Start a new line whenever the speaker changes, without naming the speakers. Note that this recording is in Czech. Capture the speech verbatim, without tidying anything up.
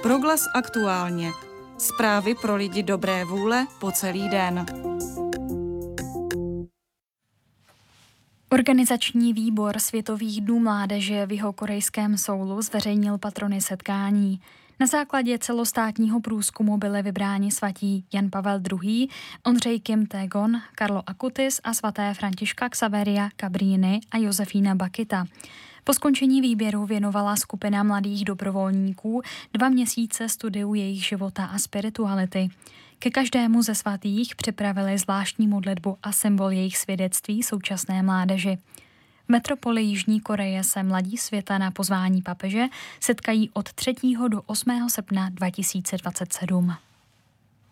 Proglas aktuálně. Zprávy pro lidi dobré vůle po celý den.
Organizační výbor Světových dnů mládeže v jihokorejském Soulu zveřejnil patrony setkání. Na základě celostátního průzkumu byli vybráni svatí Jan Pavel druhý., Ondřej Kim Tae-gon, Karlo Acutis a svaté Františka Xaveria Cabrini a Josefína Bakita. Po skončení výběru věnovala skupina mladých dobrovolníků dva měsíce studiu jejich života a spirituality. Ke každému ze svatých připravili zvláštní modlitbu a symbol jejich svědectví současné mládeži. V metropoli Jižní Koreje se mladí světa na pozvání papeže setkají od třetího do osmého srpna dva tisíce dvacet sedm.